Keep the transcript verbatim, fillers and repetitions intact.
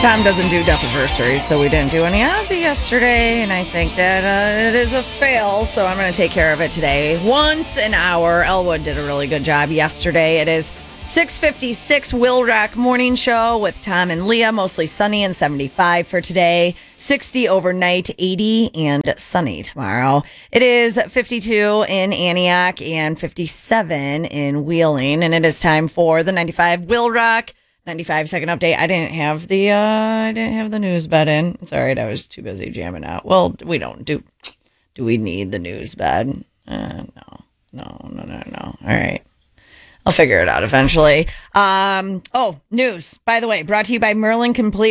Tom doesn't do death anniversaries, so we didn't do any Ozzy yesterday, and I think that uh, it is a fail, so I'm going to take care of it today. Once an hour. Elwood did a really good job yesterday. It is six fifty-six Will Rock Morning Show with Tom and Leah. Mostly sunny and seventy-five for today. sixty overnight, eighty and sunny tomorrow. It is fifty-two in Antioch and fifty-seven in Wheeling, and it is time for the ninety-five Will Rock ninety-five second update. I didn't have the uh, I didn't have the news bed in. It's all right. I was too busy jamming out. Well, we don't do. Do we need the news bed? Uh, no, no, no, no, no. All right. I'll figure it out eventually. Um, oh, news, by the way, brought to you by Merlin Complete